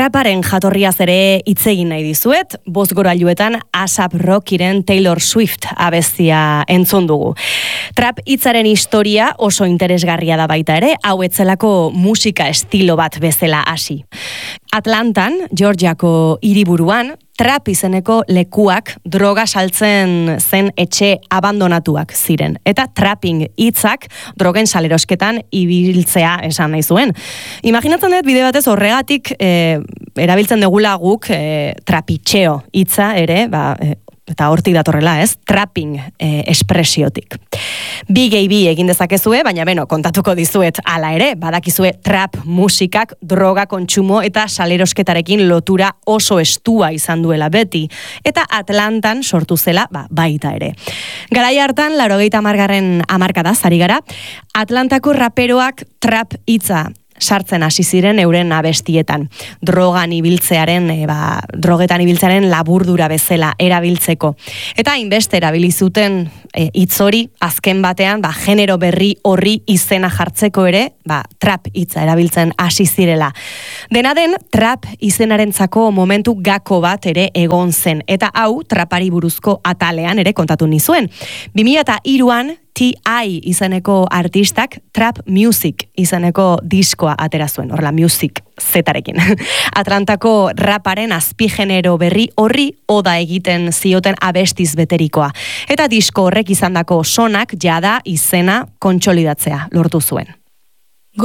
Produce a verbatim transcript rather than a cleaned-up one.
Traparen jatorriaz ere hitz egin nahi dizuet, bozgorailuetan A$ap Rockyren Taylor Swift abestia entzun dugu. Trap hitzaren historia oso interesgarria da baita ere, hau etzelako musika estilo bat bezala hasi. Atlantan, Georgiako hiriburuan, trap izeneko lekuak droga saltzen zen etxe abandonatuak ziren. Eta trapping hitzak drogen salerosketan ibiltzea esan nahi zuen. Imaginatzen dut bide batez horregatik e, erabiltzen degula guk e, trapitxeo hitza ere, ba, e, eta hortik datorrela, ez? Trapping eh, espresiotik. Bi gehi bi egin dezakezue, baina beno, kontatuko dizuet hala ere, badakizue trap musikak droga kontsumo eta salerosketarekin lotura oso estua izan duela beti, eta Atlantan sortu zela, ba, baita ere. Garai hartan, laurogeita hamargarren hamarkada zari gara, Atlantako raperoak trap hitza sartzen hasi ziren euren abestietan. Drogan ibiltzearen, e, ba, drogetan ibiltzearen laburdura bezala erabiltzeko. Eta hainbeste erabili zuten e, hitz hori azken batean, ba, genero berri horri izena jartzeko ere, ba, trap hitza erabiltzen hasi zirela. Dena den, trap izenarentzako momentu gako bat ere egon zen. Eta hau, trapari buruzko atalean ere kontatu nizuen. bi mila hiruan T I izeneko artistak Trap Music izeneko diskoa atera zuen, horrela Music zetarekin. Atlantako raparen azpigenero berri horri oda egiten zioten abestiz beterikoa. Eta disko horrek izandako sonak jada izena kontsolidatzea lortu zuen.